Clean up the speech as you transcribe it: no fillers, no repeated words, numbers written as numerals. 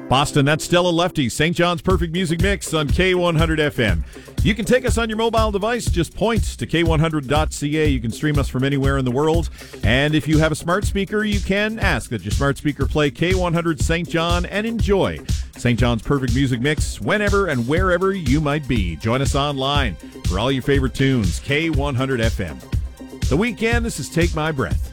Boston, that's Stella Lefty, St. John's Perfect Music Mix on K100 FM. You can take us on your mobile device. Just point to K100.ca. You can stream us from anywhere in the world. And if you have a smart speaker, you can ask that your smart speaker play K100 St. John and enjoy St. John's Perfect Music Mix whenever and wherever you might be. Join us online for all your favorite tunes, K100 FM. The Weekend, this is Take My Breath.